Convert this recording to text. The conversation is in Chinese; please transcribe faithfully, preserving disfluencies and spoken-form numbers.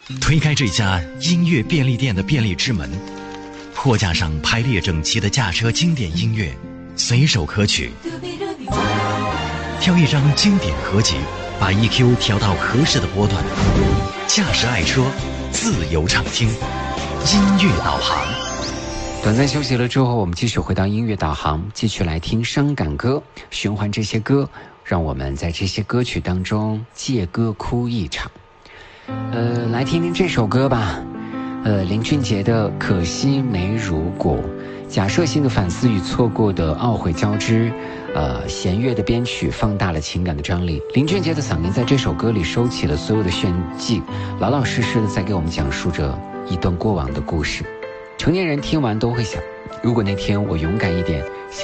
推开这家音乐便利店的便利之门，货架上排列整齐的驾车经典音乐，随手可取。挑一张经典合集，把 E Q 调到合适的波段，驾驶爱车，自由畅听，音乐导航。 短暂休息了之后，我们继续回到音乐导航，继续来听伤感歌，循环这些歌，让我们在这些歌曲当中借歌哭一场。呃，来听听这首歌吧。呃，林俊杰的《可惜没如果》，假设性的反思与错过的懊悔交织。呃，弦乐的编曲放大了情感的张力。林俊杰的嗓音在这首歌里收起了所有的炫技，老老实实的在给我们讲述着一段过往的故事。成年人听完都会想，如果那天我勇敢一点，